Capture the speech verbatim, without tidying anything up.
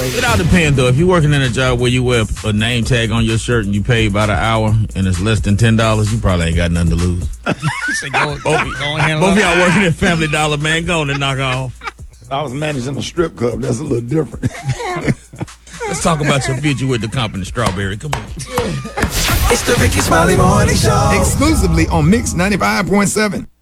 It all depends, though. If you're working in a job where you wear a name tag on your shirt and you pay about an hour and it's less than ten dollars, you probably ain't got nothing to lose. So go, both go and both of y'all working at Family Dollar, man. Go on and knock off. I was managing a strip club. That's a little different. Let's talk about your future with the company, Strawberry. Come on. It's the Ricky Smiley Morning Show. Exclusively on Mix ninety-five point seven.